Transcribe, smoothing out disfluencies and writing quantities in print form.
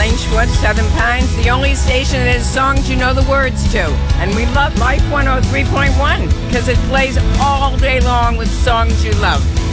Elaine Schwartz, Southern Pines, the only station that has songs you know the words to. And we love Life 103.1 because it plays all day long with songs you love.